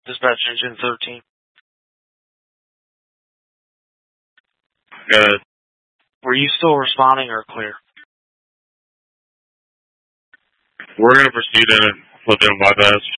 Dispatch Engine 13. Good. Were you still responding or clear? We're going to proceed in a legitimate bypass.